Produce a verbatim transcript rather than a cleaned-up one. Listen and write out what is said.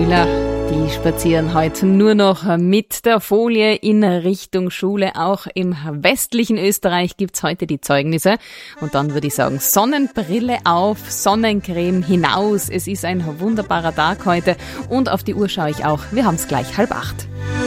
Schüler, die spazieren heute nur noch mit der Folie in Richtung Schule. Auch im westlichen Österreich gibt's heute die Zeugnisse. Und dann würde ich sagen, Sonnenbrille auf, Sonnencreme hinaus. Es ist ein wunderbarer Tag heute. Und auf die Uhr schaue ich auch. Wir haben's gleich halb acht.